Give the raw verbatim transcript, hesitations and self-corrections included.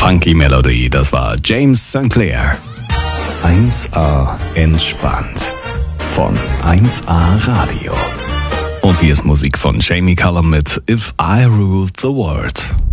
Funky Melody, das war James Sinclair. eins A entspannt von eins A Radio. Und hier ist Musik von Jamie Cullum mit If I Ruled the World.